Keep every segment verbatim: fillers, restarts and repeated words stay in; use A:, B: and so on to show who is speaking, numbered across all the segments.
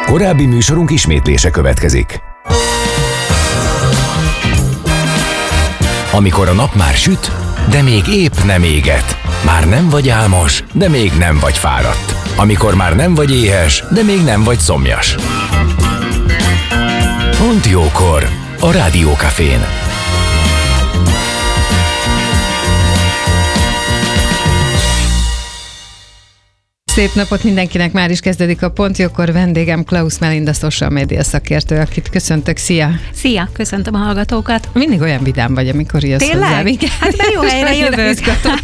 A: Korábbi műsorunk ismétlése következik. Amikor a nap már süt, de még épp nem éget. Már nem vagy álmos, de még nem vagy fáradt. Amikor már nem vagy éhes, de még nem vagy szomjas. Pont jókor a Rádiókafén.
B: Szép napot mindenkinek, már is kezdődik a Pont Jókor. Vendégem Klaus Melinda, social media szakértő, akit köszöntök. Szia!
C: Szia, köszöntöm a hallgatókat.
B: Mindig olyan vidám vagy, amikor jössz hozzám.
C: Tényleg? Hát de jó helyre jövök.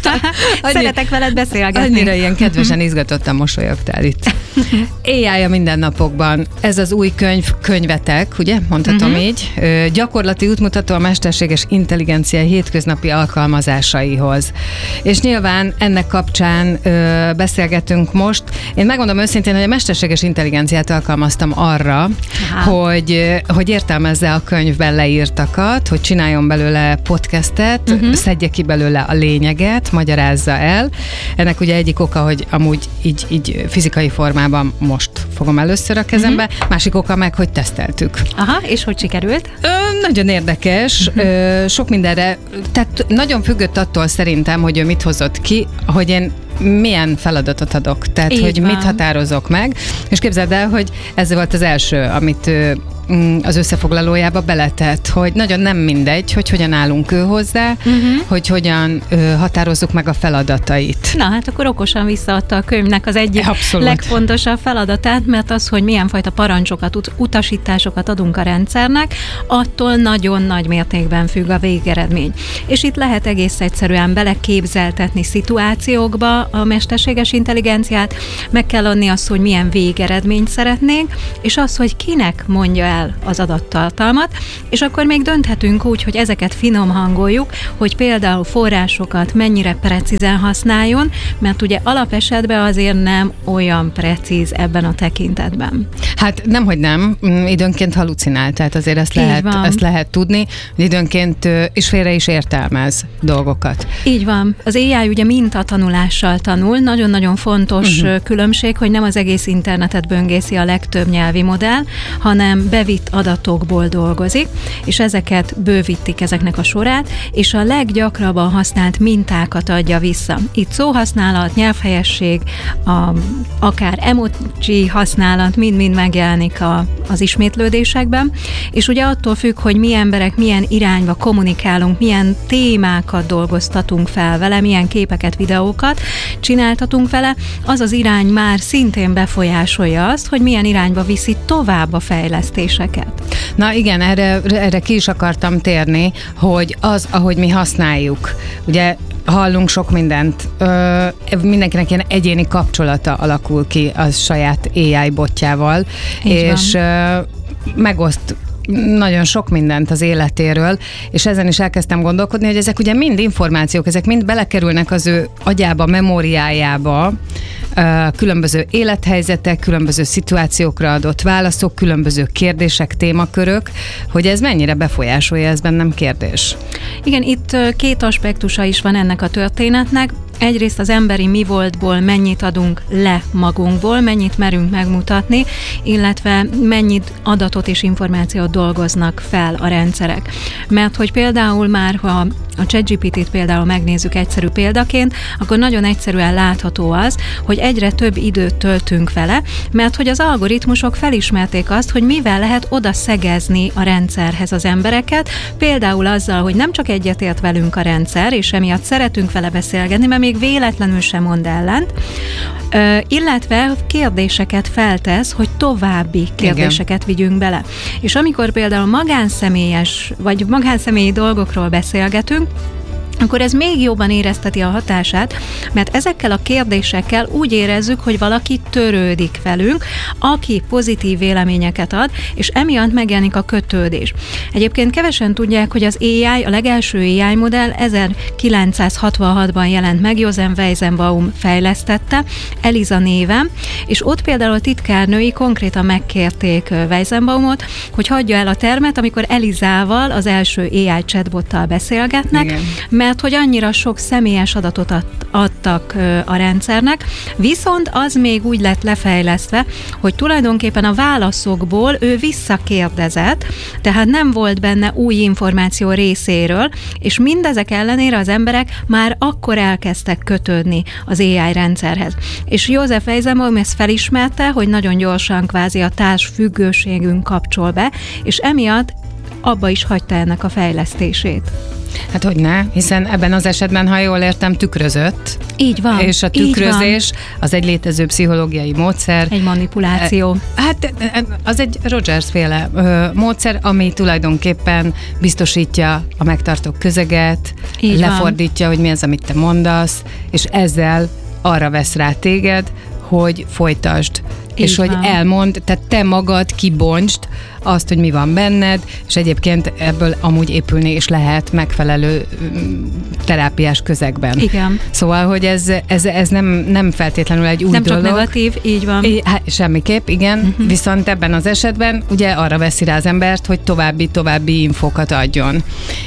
C: Szeretek veled beszélgetni.
B: Annyira ilyen kedvesen izgatottan mosolyogtál itt. á i a mindennapokban. Ez az új könyv, könyvetek, ugye? Mondhatom uh-huh. így. Ö, gyakorlati útmutató a mesterséges intelligencia hétköznapi alkalmazásaihoz. És nyilván ennek kapcsán ö, beszélgetünk most. Én megmondom őszintén, hogy a mesterséges intelligenciát alkalmaztam arra, Aha. hogy, hogy értelmezze a könyvben leírtakat, hogy csináljon belőle podcastet, uh-huh. szedje ki belőle a lényeget, magyarázza el. Ennek ugye egyik oka, hogy amúgy így, így fizikai formában most fogom először a kezembe, uh-huh. másik oka meg, hogy teszteltük.
C: Aha, és hogy sikerült?
B: Ö, nagyon érdekes, uh-huh. ö, sok mindenre, tehát nagyon függött attól szerintem, hogy ő mit hozott ki, hogy én milyen feladatot adok, tehát így hogy van. Mit határozok meg, és képzeld el, hogy ez volt az első, amit ő az összefoglalójába beletett, hogy nagyon nem mindegy, hogy hogyan állunk ő hozzá, uh-huh. hogy hogyan ö, határozzuk meg a feladatait.
C: Na, hát akkor okosan visszaadta a könyvnek az egyik Abszolút. legfontosabb feladatát, mert az, hogy milyen fajta parancsokat, ut- utasításokat adunk a rendszernek, attól nagyon nagy mértékben függ a végeredmény. És itt lehet egész egyszerűen beleképzeltetni szituációkba a mesterséges intelligenciát, meg kell adni azt, hogy milyen végeredményt szeretnénk, és az, hogy kinek mondja el az adattartalmat, és akkor még dönthetünk úgy, hogy ezeket finom hangoljuk, hogy például forrásokat mennyire precízen használjon, mert ugye alapesetben azért nem olyan precíz ebben a tekintetben.
B: Hát nemhogy nem, időnként halucinál, tehát azért ezt lehet, ezt lehet tudni, időnként is félre is értelmez dolgokat.
C: Így van. Az á i ugye mintatanulással tanul, nagyon-nagyon fontos uh-huh. különbség, hogy nem az egész internetet böngészi a legtöbb nyelvi modell, hanem bevitt adatokból dolgozik, és ezeket bővítik ezeknek a sorát, és a leggyakrabban használt mintákat adja vissza. Itt szóhasználat, nyelvhelyesség, a, akár emoji használat mind-mind megjelenik a, az ismétlődésekben, és ugye attól függ, hogy mi emberek milyen irányba kommunikálunk, milyen témákat dolgoztatunk fel vele, milyen képeket, videókat csináltatunk vele, az az irány már szintén befolyásolja azt, hogy milyen irányba viszi tovább a fejlesztéseket.
B: Na igen, erre, erre ki is akartam térni, hogy az, ahogy mi használjuk, ugye hallunk sok mindent, ö, mindenkinek ilyen egyéni kapcsolata alakul ki a saját á i botjával, így és ö, megoszt nagyon sok mindent az életéről, és ezen is elkezdtem gondolkodni, hogy ezek ugye mind információk, ezek mind belekerülnek az ő agyába, memóriájába, különböző élethelyzetek, különböző szituációkra adott válaszok, különböző kérdések, témakörök, hogy ez mennyire befolyásolja, ez bennem kérdés.
C: Igen, itt két aspektusa is van ennek a történetnek. Egyrészt az emberi mi voltból mennyit adunk le magunkból, mennyit merünk megmutatni, illetve mennyit adatot és információt dolgoznak fel a rendszerek. Mert hogy például már, ha a ChatGPT-t például megnézzük egyszerű példaként, akkor nagyon egyszerűen látható az, hogy egyre több időt töltünk vele, mert hogy az algoritmusok felismerték azt, hogy mivel lehet oda szegezni a rendszerhez az embereket, például azzal, hogy nem csak egyetért velünk a rendszer, és emiatt szeretünk vele beszélgetni, mert még véletlenül sem mond ellent, Ö, illetve kérdéseket feltesz, hogy további kérdéseket Igen. vigyünk bele. És amikor például magánszemélyes, vagy magánszemélyi dolgokról beszélgetünk, akkor ez még jobban érezteti a hatását, mert ezekkel a kérdésekkel úgy érezzük, hogy valaki törődik velünk, aki pozitív véleményeket ad, és emiatt megjelenik a kötődés. Egyébként kevesen tudják, hogy az á i, a legelső á i modell ezerkilencszázhatvanhatban jelent meg, Josen Weizenbaum fejlesztette, Eliza néven, és ott például a titkárnői konkrétan megkérték Weizenbaumot, hogy hagyja el a termet, amikor Elizával, az első á i chatbottal beszélgetnek, Igen. mert hogy annyira sok személyes adatot ad, adtak a rendszernek, viszont az még úgy lett lefejlesztve, hogy tulajdonképpen a válaszokból ő visszakérdezett, tehát nem volt benne új információ részéről, és mindezek ellenére az emberek már akkor elkezdtek kötődni az á i rendszerhez. És József Weizenbaum ezt felismerte, hogy nagyon gyorsan kvázi a társ függőségünk kapcsol be, és emiatt abba is hagyta ennek a fejlesztését.
B: Hát hogyne, hiszen ebben az esetben, ha jól értem, tükrözött.
C: Így van.
B: És a tükrözés az egy létező pszichológiai módszer.
C: Egy manipuláció.
B: Hát az egy Rogers-féle módszer, ami tulajdonképpen biztosítja a megtartó közeget, így lefordítja, van. Hogy mi az, amit te mondasz, és ezzel arra vesz rá téged, hogy folytasd. Így és van. Hogy elmond, tehát te magad kibontsd azt, hogy mi van benned, és egyébként ebből amúgy épülni is lehet megfelelő terápiás közegben.
C: Igen.
B: Szóval, hogy ez, ez, ez nem, nem feltétlenül egy új
C: nem
B: dolog.
C: Nem csak negatív, így van.
B: I, hát, semmiképp, igen. Uh-huh. Viszont ebben az esetben ugye arra veszi rá az embert, hogy további, további infókat adjon.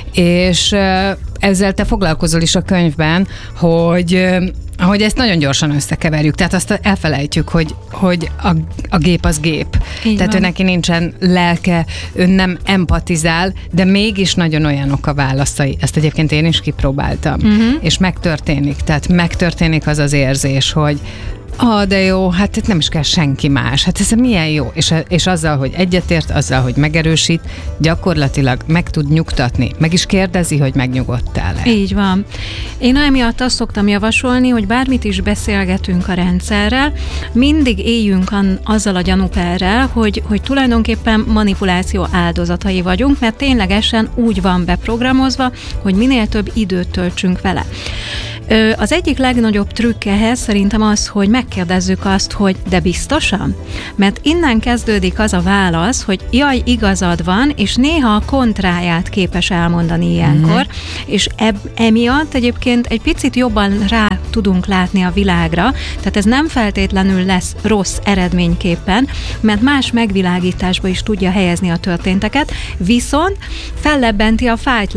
B: És ezzel te foglalkozol is a könyvben, hogy hogy ezt nagyon gyorsan összekeverjük, tehát azt elfelejtjük, hogy, hogy a, a gép az gép. Így tehát van. Ő neki nincsen lelke, ő nem empatizál, de mégis nagyon olyanok a válaszai. Ezt egyébként én is kipróbáltam. Uh-huh. És megtörténik, tehát megtörténik az az érzés, hogy ah, de jó, hát itt nem is kell senki más. Hát ez milyen jó. És, és azzal, hogy egyetért, azzal, hogy megerősít, gyakorlatilag meg tud nyugtatni. Meg is kérdezi, hogy megnyugodtál-e.
C: Így van. Én emiatt azt szoktam javasolni, hogy bármit is beszélgetünk a rendszerrel, mindig éljünk an, azzal a gyanúperrel, hogy, hogy tulajdonképpen manipuláció áldozatai vagyunk, mert ténylegesen úgy van beprogramozva, hogy minél több időt töltsünk vele. Az egyik legnagyobb trükk ehhez szerintem az, hogy megkérdezzük azt, hogy de biztosan? Mert innen kezdődik az a válasz, hogy jaj, igazad van, és néha a kontráját képes elmondani ilyenkor, mm-hmm. és eb- emiatt egyébként egy picit jobban rá tudunk látni a világra, tehát ez nem feltétlenül lesz rossz eredményképpen, mert más megvilágításba is tudja helyezni a történteket, viszont fellebbenti a fájt